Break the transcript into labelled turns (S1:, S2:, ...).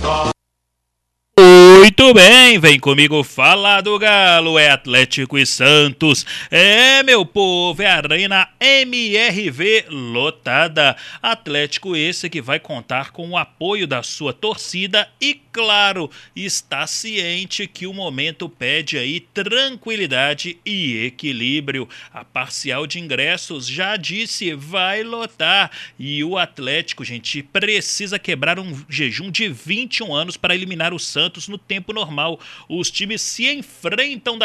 S1: Muito bem, vem comigo falar do Galo, é Atlético e Santos. É, meu povo, é a Arena MRV lotada. Atlético esse que vai contar com o apoio da sua torcida e, claro, está ciente que o momento pede aí tranquilidade e equilíbrio. A parcial de ingressos já disse, vai lotar. E o Atlético, gente, precisa quebrar um jejum de 21 anos para eliminar o Santos no tempo normal. Os times se enfrentam